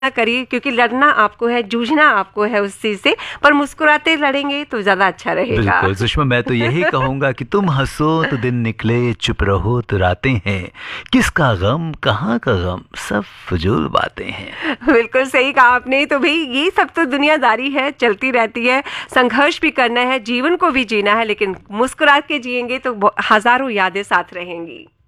करिए, क्योंकि लड़ना आपको है, जूझना आपको है उस चीज से, पर मुस्कुराते लड़ेंगे तो ज्यादा अच्छा रहेगा। बिल्कुल सुषमा, मैं तो यही कहूंगा कि तुम हंसो तो दिन निकले, चुप रहो तो रातें हैं, किसका गम कहाँ का गम, सब फजूल बातें हैं। बिल्कुल सही कहा आपने। तो भाई ये सब तो दुनियादारी है, चलती रहती है, संघर्ष भी करना है, जीवन को भी जीना है, लेकिन मुस्कुरा के जिएंगे तो हजारों यादें साथ रहेंगी।